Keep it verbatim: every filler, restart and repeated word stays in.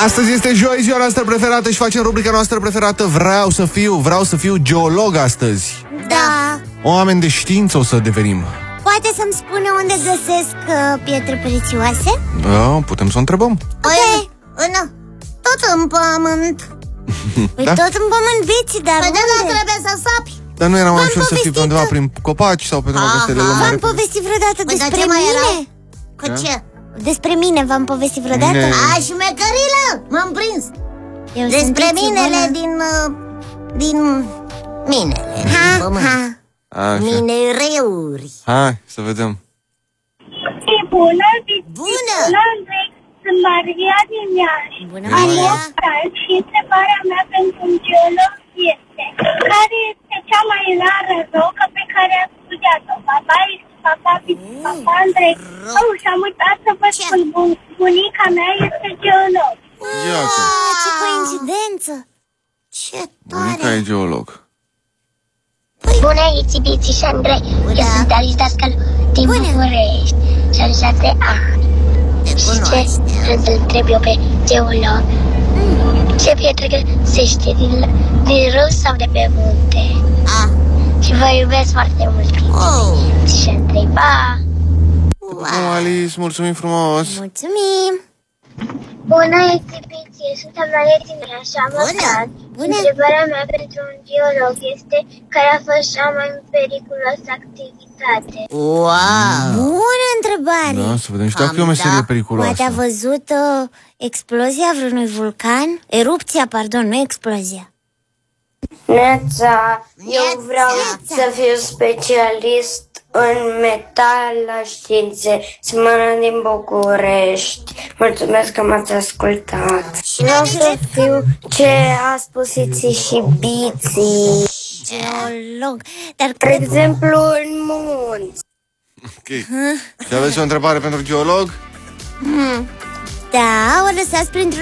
Astăzi este joi, ziua noastră preferată și facem rubrica noastră preferată Vreau să fiu, vreau să fiu geolog astăzi. Da. Oameni de știință o să devenim. Poate să-mi spune unde găsesc uh, pietre prețioase? Da, putem să o întrebăm. Ok. În, tot în pământ. Păi Da? tot în pământ, biți, dar Păi unde? da, trebuie să sapi. Dar nu era mai V-am ușor să fii povestit- pe undeva prin copaci sau pe undeva Aha. peste lele V-am mare? povestit vreodată Păi, dar despre ce mai era? mine? Că Da? ce? Despre mine v-am povestit vreodată? Mine- A, șmecherilă, m-am prins. Eu Despre sunt minele bună. din... uh, Din... Minele din Ha, pământ. ha. Așa. Minereuri. Hai, să vedem. E bună, Bună! Andrei, sunt Maria din Iași. Bună, Am Maria. opt ani și întrebarea mea pentru un geolog este: care este cea mai rară rocă pe care ați studiat-o? Papa, papa, papa, Andrei. Oh, și am uitat să vă Ce? spun, bun, bunica mea este geolog. Iată, Ah, ce coincidență! Ce bunica tare! e geolog. Bună, Iți, Biți și Andrei. Bună. Eu sunt Alice Dascal din Bună. București și am șase ani. Te Și ce cunoaște. vreau să-l întreb eu pe geolog? Ce pietră găsește din, din râu sau de pe munte? Ah, Și vă iubesc foarte mult, oh, Biți și Andrei. Pa! Bun, Alice, mulțumim frumos. Mulțumim! Bună, Iți, Biți. Eu sunt Amalia din Iași și am Bună. opt ani. Bună. Întrebarea mea pentru un geolog este: care a fost cea mai periculoasă activitate? wow. Bună întrebare! Da, să vedem și dacă Cam e o meserie da. periculoasă. Poate a văzut uh, explozia vreunui vulcan? Erupția, pardon, nu explozia. Neața, eu Neața. vreau Neața. să fiu specialist în metal la științe, Simona din București. Mulțumesc că m-ați ascultat. Vreau să fiu ce a spus Iți și Biții. Geolog. Dar De cred exemplu, în munți. Ok. Și aveți o întrebare pentru geolog? da, o lăsați printr-un